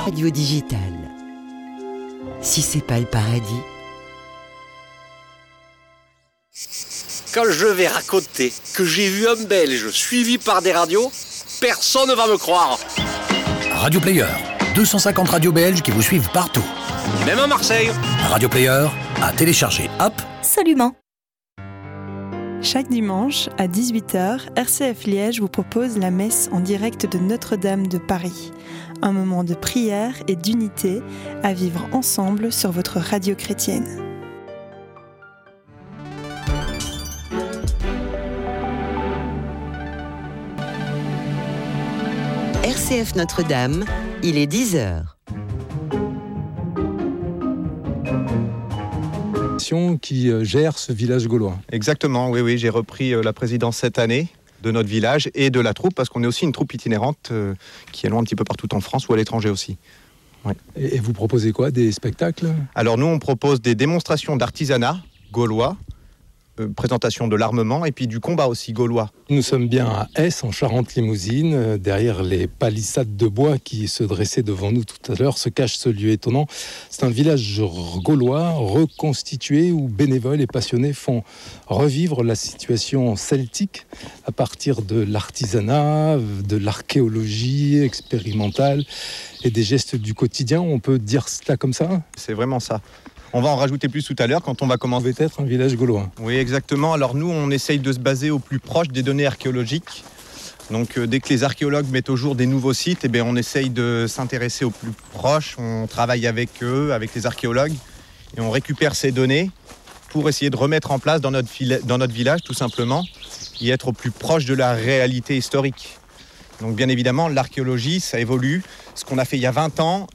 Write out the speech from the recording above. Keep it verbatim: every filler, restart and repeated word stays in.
Radio digitale. Si c'est pas le paradis. Quand je vais raconter que j'ai vu un Belge suivi par des radios, personne ne va me croire. Radio Player, deux cent cinquante radios belges qui vous suivent partout. Même à Marseille. Radio Player, à télécharger app. Absolument. Chaque dimanche, à dix-huit heures, R C F Liège vous propose la messe en direct de Notre-Dame de Paris. Un moment de prière et d'unité à vivre ensemble sur votre radio chrétienne. R C F Notre-Dame, il est dix heures. Qui gère ce village gaulois. Exactement, oui, oui, j'ai repris la présidence cette année de notre village et de la troupe, parce qu'on est aussi une troupe itinérante euh, qui est loin un petit peu partout en France ou à l'étranger aussi. Ouais. Et vous proposez quoi, des spectacles ? Alors nous, on propose des démonstrations d'artisanat gaulois, euh, présentation de l'armement et puis du combat aussi gaulois. Nous sommes bien à Hesse, en Charente-Limousine. Euh, derrière les palissades de bois qui se dressaient devant nous tout à l'heure, se cache ce lieu étonnant. C'est un village gaulois reconstitué où bénévoles et passionnés font revivre la situation celtique à partir de l'artisanat, de l'archéologie expérimentale et des gestes du quotidien. On peut dire cela comme ça ? C'est vraiment ça. On va en rajouter plus tout à l'heure quand on va commencer. Ça va être un village gaulois. Oui, exactement. Alors nous, on essaye de se baser au plus proche des données archéologiques. Donc euh, dès que les archéologues mettent au jour des nouveaux sites, eh bien, on essaye de s'intéresser au plus proche. On travaille avec eux, avec les archéologues, et on récupère ces données pour essayer de remettre en place dans notre, fila- dans notre village, tout simplement, et être au plus proche de la réalité historique. Donc bien évidemment, l'archéologie, ça évolue. Ce qu'on a fait il y a vingt ans